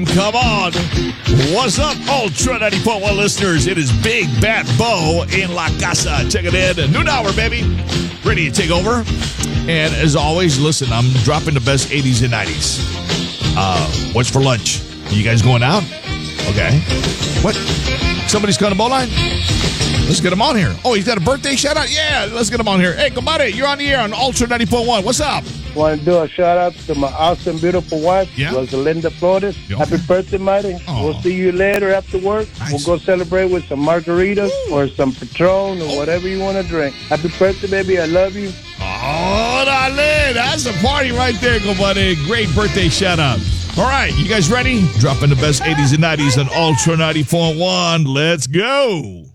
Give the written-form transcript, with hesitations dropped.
Come on. What's up, Ultra 90.1 listeners? It is Big Bad Bo in La Casa. Check it in. Noon hour, baby. Ready to take over. And as always, listen, I'm dropping the best 80s and 90s. What's for lunch? You guys going out? Okay. What? Somebody's calling the bowl line? Let's get him on here. Oh, he's got a birthday shout out? Yeah, let's get him on here. Hey, compadre, you're on the air on Ultra 90.1. What's up? Want to do a shout out to my awesome, beautiful wife, Rosalinda Flores. Yeah. Happy birthday, Mighty. Aw. We'll see you later after work. Nice. We'll go celebrate with some margaritas or some Patron or whatever you want to drink. Happy birthday, baby. I love you. Oh, dale. That's a party right there, compadre. Great birthday shout out. All right, you guys ready? Dropping the best 80s and 90s on Ultra 90.1. Let's go.